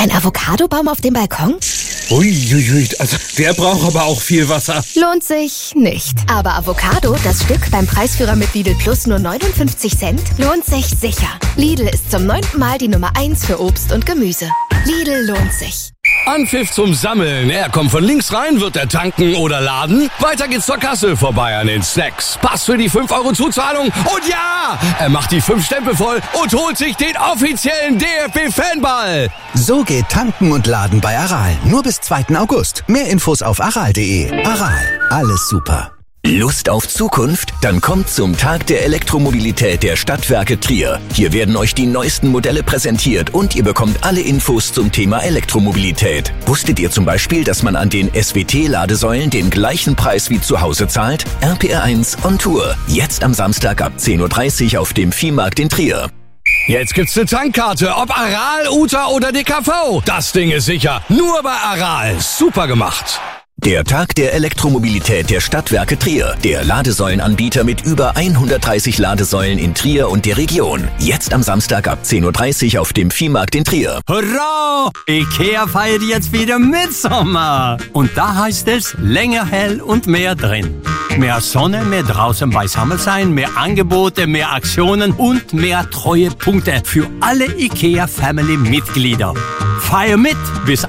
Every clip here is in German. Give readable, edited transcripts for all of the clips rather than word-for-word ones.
Ein Avocadobaum auf dem Balkon? Uiuiui, also der braucht aber auch viel Wasser. Lohnt sich nicht. Aber Avocado, das Stück beim Preisführer mit Lidl Plus nur 59 Cent, lohnt sich sicher. Lidl ist zum 9. Mal die Nummer 1 für Obst und Gemüse. Lidl lohnt sich. Anpfiff zum Sammeln. Er kommt von links rein, wird er tanken oder laden. Weiter geht's zur Kasse, vorbei an den Snacks. Pass für die 5 € Zuzahlung. Und ja, er macht die 5 Stempel voll und holt sich den offiziellen DFB-Fanball. So geht Tanken und Laden bei Aral. Nur bis 2. August. Mehr Infos auf aral.de. Aral, alles super. Lust auf Zukunft? Dann kommt zum Tag der Elektromobilität der Stadtwerke Trier. Hier werden euch die neuesten Modelle präsentiert und ihr bekommt alle Infos zum Thema Elektromobilität. Wusstet ihr zum Beispiel, dass man an den SWT-Ladesäulen den gleichen Preis wie zu Hause zahlt? RPR1 on Tour. Jetzt am Samstag ab 10:30 Uhr auf dem Viehmarkt in Trier. Jetzt gibt's eine Tankkarte, ob Aral, Uta oder DKV. Das Ding ist sicher. Nur bei Aral. Super gemacht. Der Tag der Elektromobilität der Stadtwerke Trier. Der Ladesäulenanbieter mit über 130 Ladesäulen in Trier und der Region. Jetzt am Samstag ab 10:30 Uhr auf dem Viehmarkt in Trier. Hurra! IKEA feiert jetzt wieder Mitsommer. Und da heißt es länger hell und mehr drin. Mehr Sonne, mehr draußen beisammen sein, mehr Angebote, mehr Aktionen und mehr Treuepunkte für alle IKEA-Family-Mitglieder. Feier mit bis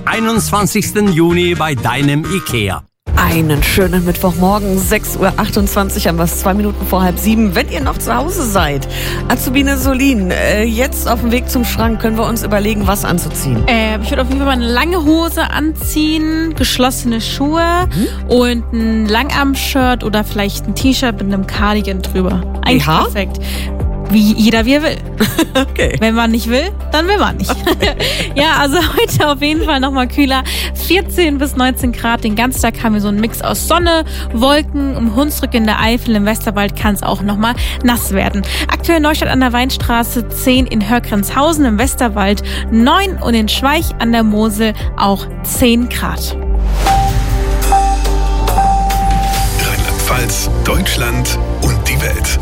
21. Juni bei deinem IKEA. Einen schönen Mittwochmorgen, 6:28 Uhr, haben wir es 2 Minuten vor 6:30, wenn ihr noch zu Hause seid. Azubine Solin, jetzt auf dem Weg zum Schrank können wir uns überlegen, was anzuziehen. Ich würde auf jeden Fall mal eine lange Hose anziehen, geschlossene Schuhe und ein Langarm-Shirt oder vielleicht ein T-Shirt mit einem Cardigan drüber. Eigentlich perfekt. Wie jeder wie er will. Okay. Wenn man nicht will, dann will man nicht. Okay. Ja, also heute auf jeden Fall nochmal kühler. 14 bis 19 Grad. Den ganzen Tag haben wir so einen Mix aus Sonne, Wolken. Im Hunsrück in der Eifel, im Westerwald kann es auch nochmal nass werden. Aktuell Neustadt an der Weinstraße 10 in Hörgrenzhausen, im Westerwald 9 und in Schweich an der Mosel auch 10 Grad. Rheinland-Pfalz, Deutschland und die Welt.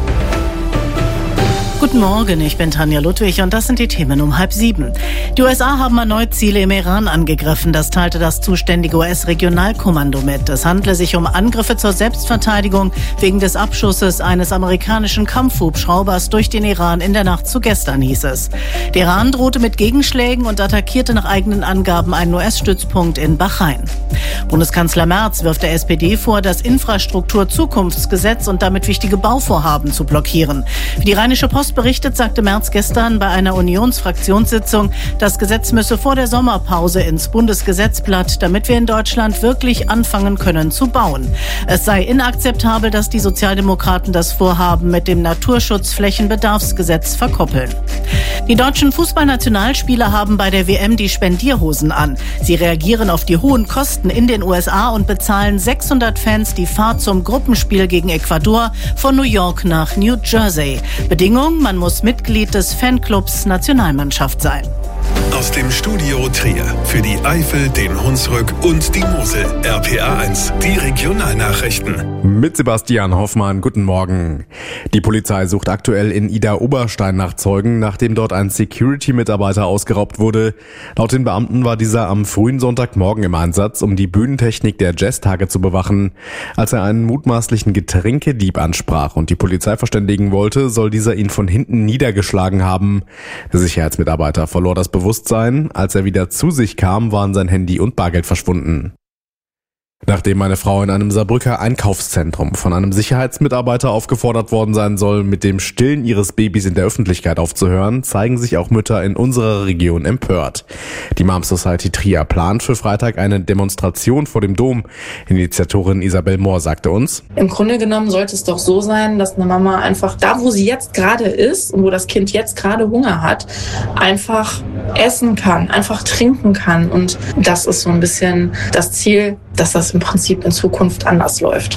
Guten Morgen, ich bin Tanja Ludwig und das sind die Themen um 6:30. Die USA haben erneut Ziele im Iran angegriffen, das teilte das zuständige US-Regionalkommando mit. Es handle sich um Angriffe zur Selbstverteidigung wegen des Abschusses eines amerikanischen Kampfhubschraubers durch den Iran in der Nacht zu gestern, hieß es. Der Iran drohte mit Gegenschlägen und attackierte nach eigenen Angaben einen US-Stützpunkt in Bahrain. Bundeskanzler Merz wirft der SPD vor, das Infrastruktur-Zukunftsgesetz und damit wichtige Bauvorhaben zu blockieren. Wie die Rheinische Post berichtet, sagte Merz gestern bei einer Unionsfraktionssitzung, das Gesetz müsse vor der Sommerpause ins Bundesgesetzblatt, damit wir in Deutschland wirklich anfangen können zu bauen. Es sei inakzeptabel, dass die Sozialdemokraten das Vorhaben mit dem Naturschutzflächenbedarfsgesetz verkoppeln. Die deutschen Fußballnationalspieler haben bei der WM die Spendierhosen an. Sie reagieren auf die hohen Kosten in den USA und bezahlen 600 Fans die Fahrt zum Gruppenspiel gegen Ecuador von New York nach New Jersey. Bedingung, man muss Mitglied des Fanclubs Nationalmannschaft sein. Aus dem Studio Trier für die Eifel, den Hunsrück und die Mosel. RPR1, die Regionalnachrichten. Mit Sebastian Hoffmann, guten Morgen. Die Polizei sucht aktuell in Idar-Oberstein nach Zeugen, nachdem dort ein Security-Mitarbeiter ausgeraubt wurde. Laut den Beamten war dieser am frühen Sonntagmorgen im Einsatz, um die Bühnentechnik der Jazztage zu bewachen. Als er einen mutmaßlichen Getränkedieb ansprach und die Polizei verständigen wollte, soll dieser ihn von hinten niedergeschlagen haben. Der Sicherheitsmitarbeiter verlor das Bewusstsein. Als er wieder zu sich kam, waren sein Handy und Bargeld verschwunden. Nachdem eine Frau in einem Saarbrücker Einkaufszentrum von einem Sicherheitsmitarbeiter aufgefordert worden sein soll, mit dem Stillen ihres Babys in der Öffentlichkeit aufzuhören, zeigen sich auch Mütter in unserer Region empört. Die Mom Society Trier plant für Freitag eine Demonstration vor dem Dom. Initiatorin Isabel Mohr sagte uns: Im Grunde genommen sollte es doch so sein, dass eine Mama einfach da, wo sie jetzt gerade ist und wo das Kind jetzt gerade Hunger hat, einfach essen kann, einfach trinken kann. Und das ist so ein bisschen das Ziel, dass das im Prinzip in Zukunft anders läuft.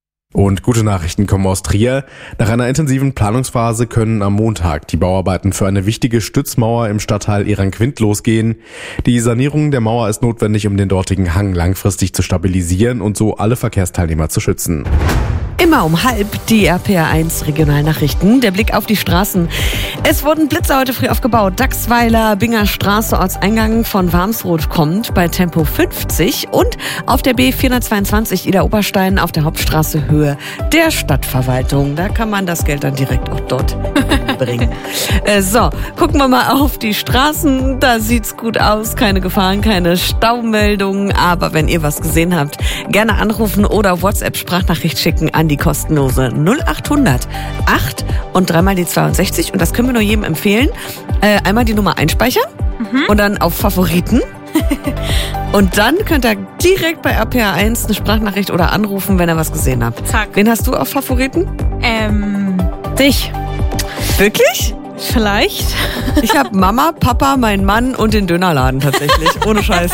Und gute Nachrichten kommen aus Trier. Nach einer intensiven Planungsphase können am Montag die Bauarbeiten für eine wichtige Stützmauer im Stadtteil Ehrenquint losgehen. Die Sanierung der Mauer ist notwendig, um den dortigen Hang langfristig zu stabilisieren und so alle Verkehrsteilnehmer zu schützen. Immer um 12:30 die RPR1 Regionalnachrichten. Der Blick auf die Straßen. Es wurden Blitzer heute früh aufgebaut. Dachsweiler, Binger Straße, Ortseingang von Warmsroth kommt bei Tempo 50 und auf der B422 Ida-Oberstein auf der Hauptstraße Höhe der Stadtverwaltung. Da kann man das Geld dann direkt auch dort bringen. So, gucken wir mal auf die Straßen. Da sieht's gut aus. Keine Gefahren, keine Staumeldungen. Aber wenn ihr was gesehen habt, gerne anrufen oder WhatsApp-Sprachnachricht schicken an die kostenlose 0800 8 und 3 die 62. Und das können wir nur jedem empfehlen. Einmal die Nummer einspeichern und dann auf Favoriten. Und dann könnt ihr direkt bei RPR1 eine Sprachnachricht oder anrufen, wenn ihr was gesehen habt. Zack. Wen hast du auf Favoriten? Dich. Wirklich? Vielleicht. Ich habe Mama, Papa, meinen Mann und den Dönerladen tatsächlich. Ohne Scheiß.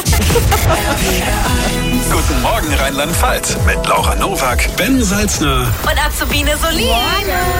Guten Morgen Rheinland-Pfalz mit Laura Nowak, Ben Salzner Und Azubine Solin.